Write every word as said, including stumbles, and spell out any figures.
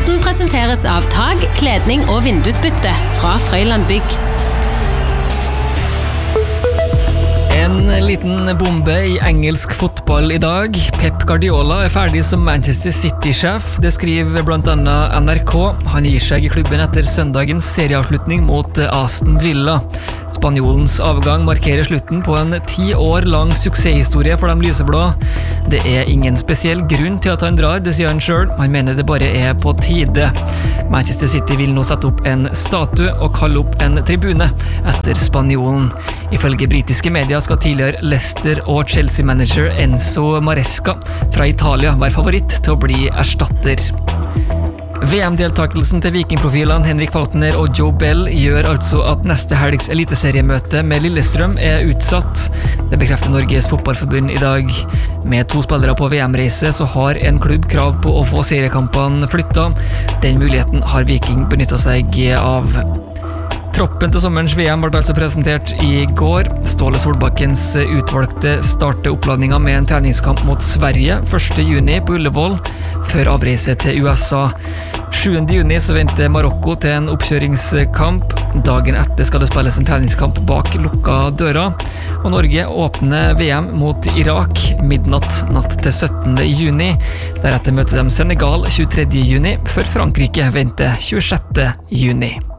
Sporten presenteres av tag, kledning og vindusbytte fra Frøyland Bygg. En liten bombe i engelsk fotball i dag. Pep Guardiola er ferdig som Manchester City-sjef. Det skriver blant annet N R K. Han gir seg i klubben etter søndagens serieavslutning mot Aston Villa. Spanjolens avgang markerer slutten på en ti år lang suksesshistorie for de lyseblå. Det er ingen spesiell grunn til at han drar, det sier han selv. Han mener det bare er på tide. Manchester City vil nå sette opp en statue og kalle opp en tribune etter spanjolen. Ifølge britiske medier skal tidligere Leicester og Chelsea-manager Enzo Maresca fra Italia være favoritt til å bli erstatter. V M-deltakelsen til vikingprofilene Henrik Falkner og Joe Bell gjør altså at neste helgs eliteseriemøte med Lillestrøm er utsatt. Det bekrefter Norges fotballforbund i dag. Med to spillere på V M-reise så har en klubb krav på å få seriekampene flyttet. Den muligheten har Viking benyttet seg av. Troppen til sommerens V M ble altså presentert i går. Ståle Solbakkens utvalgte starter oppladninga med en treningskamp mot Sverige første juni på Ullevål, før avreise til U S A. sjuende juni så venter Marokko til en oppkjøringskamp. Dagen etter skal det spilles en treningskamp bak lukka døra. Og Norge åpner V M mot Irak midnatt natt til syttende juni. Deretter møter de Senegal tjuetredje juni, før Frankrike venter tjuesjette juni.